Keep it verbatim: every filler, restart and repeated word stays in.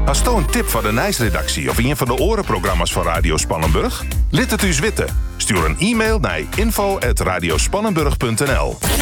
Hast u een tip van de Nijs-redactie of een van de orenprogramma's van Radio Spannenburg? Laat het u weten. Stuur een e-mail naar info at radiospannenburg punt n l.